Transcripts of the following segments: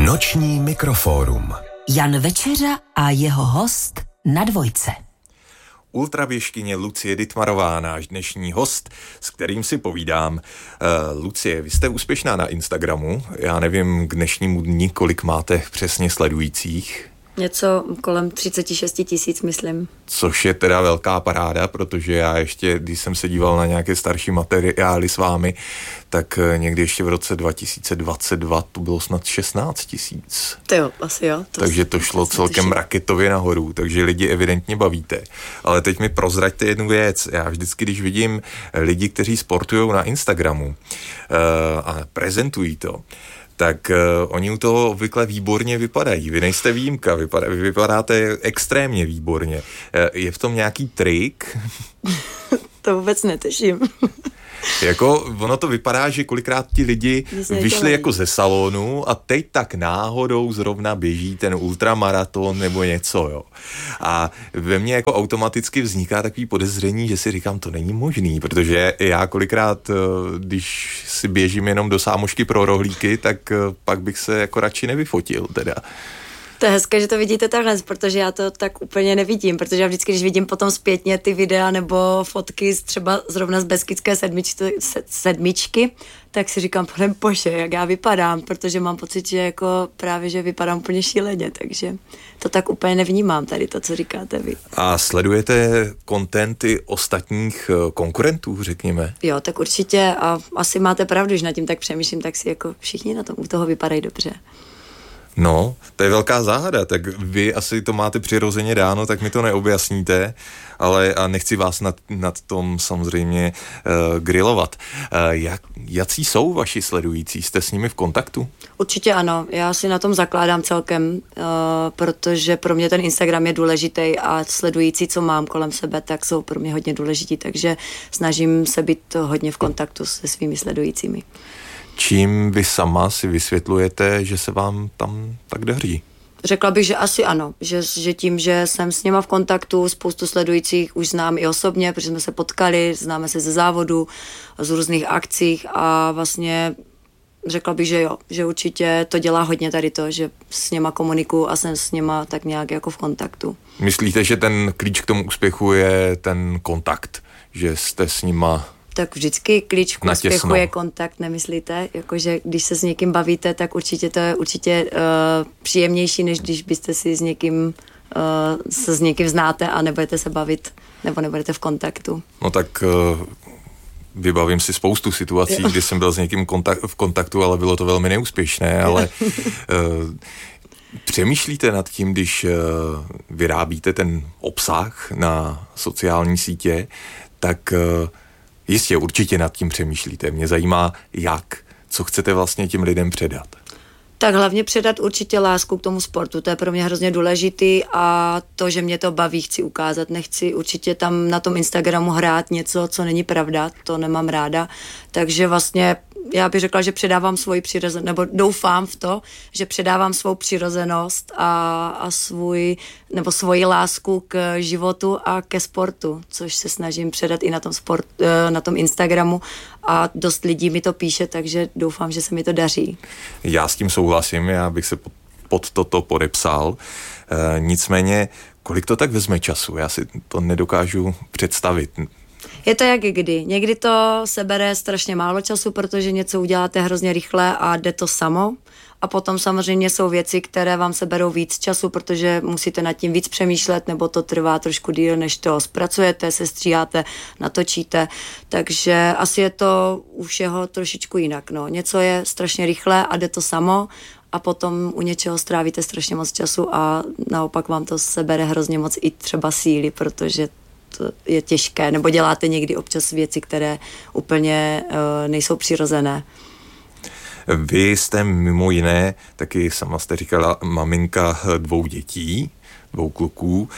Noční mikrofórum. Jan Večeřa a jeho host na Dvojce. Ultraběžkyně Lucie Dittmarová, náš dnešní host, s kterým si povídám. Lucie, vy jste úspěšná na Instagramu. Já nevím k dnešnímu dni, kolik máte přesně sledujících. Něco kolem 36 000, myslím. Což je teda velká paráda, protože já ještě, když jsem se díval na nějaké starší materiály s vámi, tak někdy ještě v roce 2022 to bylo snad 16 000. To jo, asi jo. Takže to šlo celkem raketově nahoru, takže lidi evidentně bavíte. Ale teď mi prozraďte jednu věc. Já vždycky, když vidím lidi, kteří sportují na Instagramu a prezentují to, tak oni u toho obvykle výborně vypadají. Vy nejste výjimka, vy vypadáte extrémně výborně. Je v tom nějaký trik? To vůbec netuším. Jako ono to vypadá, že kolikrát ti lidi vyšli jako ze salonu a teď tak náhodou zrovna běží ten ultramaraton nebo něco, jo. A ve mně jako automaticky vzniká takový podezření, že si říkám, to není možný, protože já kolikrát, když si běžím jenom do sámošky pro rohlíky, tak pak bych se jako radši nevyfotil teda. To je hezké, že to vidíte takhle, protože já to tak úplně nevidím, protože já vždycky, když vidím potom zpětně ty videa nebo fotky třeba zrovna z Beskydské sedmičky, tak si říkám, pane bože, jak já vypadám, protože mám pocit, že jako právě, že vypadám úplně šíleně, takže to tak úplně nevnímám tady to, co říkáte vy. A sledujete kontenty ostatních konkurentů, řekněme? Jo, tak určitě a asi máte pravdu, že nad tím tak přemýšlím, tak si jako všichni na tom u toho vypadají dobře. No, to je velká záhada, tak vy asi to máte přirozeně dáno, tak mi to neobjasníte, ale a nechci vás nad tom samozřejmě grilovat. Jací jsou vaši sledující? Jste s nimi v kontaktu? Určitě ano, já si na tom zakládám celkem, protože pro mě ten Instagram je důležitý a sledující, co mám kolem sebe, tak jsou pro mě hodně důležití, takže snažím se být hodně v kontaktu se svými sledujícími. Čím vy sama si vysvětlujete, že se vám tam tak daří? Řekla bych, že asi ano, že tím, že jsem s nima v kontaktu, spoustu sledujících už znám i osobně, protože jsme se potkali, známe se ze závodu, z různých akcích a vlastně řekla bych, že jo, že určitě to dělá hodně tady to, že s nima komunikuju a jsem s nima tak nějak jako v kontaktu. Myslíte, že ten klíč k tomu úspěchu je ten kontakt, že jste s nima... Tak vždycky klíč k úspěchu je kontakt, nemyslíte? Jakože když se s někým bavíte, tak určitě to je příjemnější, než když byste si s někým znáte a nebudete se bavit, nebo nebudete v kontaktu. No tak vybavím si spoustu situací, kdy jsem byl s někým v kontaktu, ale bylo to velmi neúspěšné, ale přemýšlíte nad tím, když vyrábíte ten obsah na sociální sítě, tak... Jistě, určitě nad tím přemýšlíte. Mě zajímá, co chcete vlastně těm lidem předat. Tak hlavně předat určitě lásku k tomu sportu, to je pro mě hrozně důležitý a to, že mě to baví, chci ukázat, nechci určitě tam na tom Instagramu hrát něco, co není pravda, to nemám ráda, takže vlastně já bych řekla, že předávám svoji přirozenost, nebo doufám v to, že předávám svou přirozenost a svoji lásku k životu a ke sportu, což se snažím předat i na tom Instagramu a dost lidí mi to píše, takže doufám, že se mi to daří. Já s tím souhlasím, já bych se pod toto podepsal. Nicméně, kolik to tak vezme času? Já si to nedokážu představit. Je to jak kdy. Někdy to sebere strašně málo času, protože něco uděláte hrozně rychle a jde to samo. A potom samozřejmě jsou věci, které vám seberou víc času, protože musíte nad tím víc přemýšlet, nebo to trvá trošku díl, než to zpracujete, sestříháte, natočíte. Takže asi je to u všeho trošičku jinak. No. Něco je strašně rychle a jde to samo a potom u něčeho strávíte strašně moc času a naopak vám to sebere hrozně moc i třeba síly, protože to je těžké, nebo děláte někdy občas věci, které úplně nejsou přirozené. Vy jste mimo jiné, taky sama jste říkala, maminka 2 dětí, 2 kluků.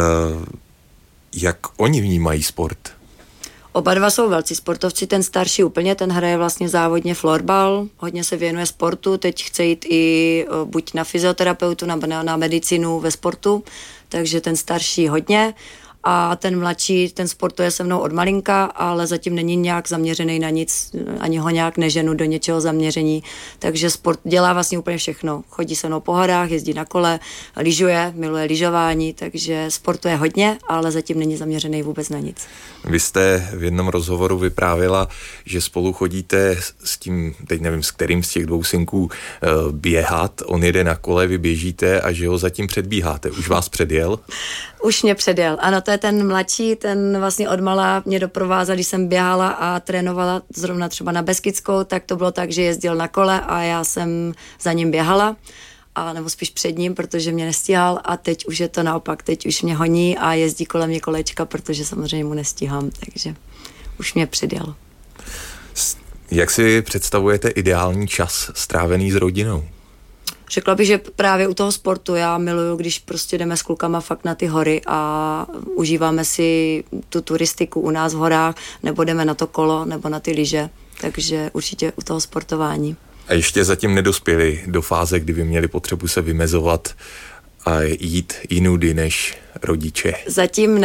Jak oni vnímají sport? Oba dva jsou velcí sportovci, ten starší úplně, ten hraje vlastně závodně florbal, hodně se věnuje sportu, teď chce jít i buď na fyzioterapeutu, na medicínu ve sportu, takže ten starší hodně. a ten mladší, ten sportuje se mnou od malinka, ale zatím není nějak zaměřený na nic, ani ho nějak neženu do něčeho zaměření, takže sport dělá vlastně úplně všechno. Chodí se mnou po horách, jezdí na kole, lyžuje, miluje lyžování, takže sportuje hodně, ale zatím není zaměřený vůbec na nic. Vy jste v jednom rozhovoru vyprávěla, že spolu chodíte s tím, teď nevím, s kterým z těch dvou synků běhat, on jede na kole, vy běžíte a že ho zatím předbíháte. Už vás předjel? Už mě předjel. Ano, to je ten mladší, ten vlastně odmala mě doprovázel, když jsem běhala a trénovala zrovna třeba na Beskidskou, tak to bylo tak, že jezdil na kole a já jsem za ním běhala, a nebo spíš před ním, protože mě nestíhal a teď už je to naopak, teď už mě honí a jezdí kolem mě kolečka, protože samozřejmě mu nestíhám, takže už mě předjel. Jak si představujete ideální čas strávený s rodinou? Řekla bych, že právě u toho sportu já miluju, když prostě jdeme s klukama fakt na ty hory a užíváme si tu turistiku u nás v horách, nebo jdeme na to kolo, nebo na ty lyže, takže určitě u toho sportování. A ještě zatím nedospěli do fáze, kdy by měli potřebu se vymezovat a jít jinudy než rodiče? Zatím ne.